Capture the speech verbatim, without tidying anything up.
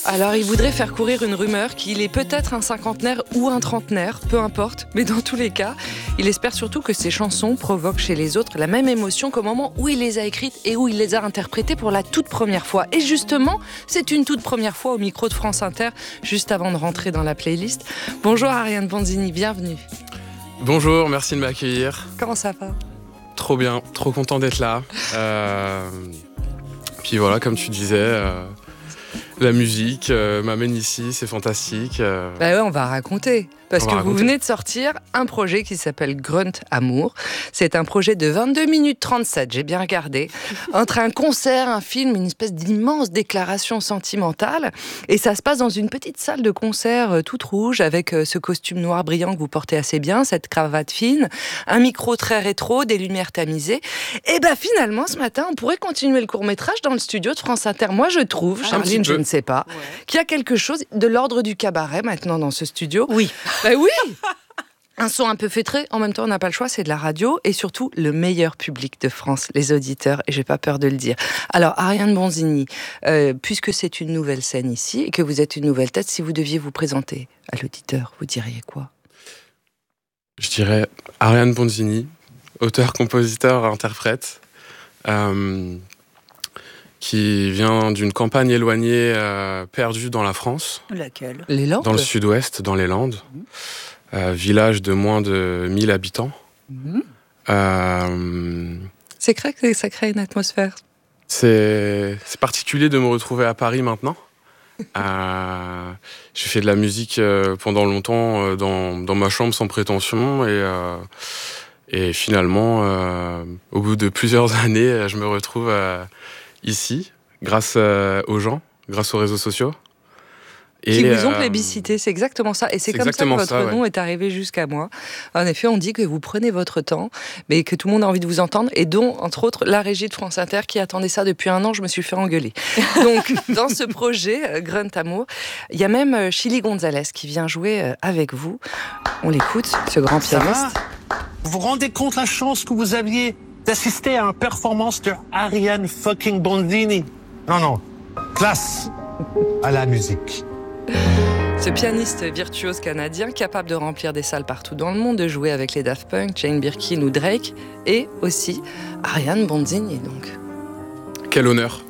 Alors, il voudrait faire courir une rumeur qu'il est peut-être un cinquantenaire ou un trentenaire, peu importe, mais dans tous les cas, il espère surtout que ses chansons provoquent chez les autres la même émotion qu'au moment où il les a écrites et où il les a interprétées pour la toute première fois. Et justement, c'est une toute première fois au micro de France Inter, juste avant de rentrer dans la playlist. Bonjour Ariane Bonzini, bienvenue. Bonjour, merci de m'accueillir. Comment ça va ? Trop bien, trop content d'être là. Euh... Puis voilà, comme tu disais... Euh... La musique euh, m'amène ici, c'est fantastique. Euh... Bah ouais, on va raconter. Parce que raconter. Vous venez de sortir un projet qui s'appelle Grunt Amour. C'est un projet de vingt-deux minutes trente-sept, j'ai bien regardé. Entre un concert, un film, une espèce d'immense déclaration sentimentale. Et ça se passe dans une petite salle de concert euh, toute rouge, avec euh, ce costume noir brillant que vous portez assez bien, cette cravate fine, un micro très rétro, des lumières tamisées. Et bah finalement, ce matin, on pourrait continuer le court-métrage dans le studio de France Inter. Moi, je trouve, Ah, Charline, je ne sais pas, ouais. qu'il y a quelque chose de l'ordre du cabaret maintenant dans ce studio. Oui. Ben oui. Un son un peu feutré, en même temps on n'a pas le choix, c'est de la radio et surtout le meilleur public de France, les auditeurs, et j'ai pas peur de le dire. Alors Ariane Bonzini, euh, puisque c'est une nouvelle scène ici et que vous êtes une nouvelle tête, si vous deviez vous présenter à l'auditeur, vous diriez quoi ? Je dirais Ariane Bonzini, auteur, compositeur, interprète, euh, qui vient d'une campagne éloignée, euh, perdue dans la France. Laquelle ? Les Landes ? Dans le sud-ouest, dans les Landes. Mmh. Euh, village de moins de mille habitants. Mmh. Euh, c'est vrai que ça crée une atmosphère. C'est, c'est particulier de me retrouver à Paris maintenant. euh, j'ai fait de la musique euh, pendant longtemps euh, dans, dans ma chambre sans prétention et, euh, et finalement, euh, au bout de plusieurs années, je me retrouve euh, ici, grâce euh, aux gens, grâce aux réseaux sociaux. Et qui vous ont plébiscité, c'est exactement ça. Et c'est, c'est comme ça que votre ça, ouais. nom est arrivé jusqu'à moi. En effet, on dit que vous prenez votre temps, mais que tout le monde a envie de vous entendre, et dont, entre autres, la régie de France Inter qui attendait ça depuis un an, je me suis fait engueuler. Donc, dans ce projet, Grunt Amour, il y a même Chili Gonzalez qui vient jouer avec vous. On l'écoute, ce grand pianiste. Vous vous rendez compte la chance que vous aviez d'assister à une performance de Ariane fucking Bonzini ? Non, non, classe à la musique. Ce pianiste virtuose canadien, capable de remplir des salles partout dans le monde, de jouer avec les Daft Punk, Jane Birkin ou Drake, et aussi Ariane Bonzini, donc. Quel honneur.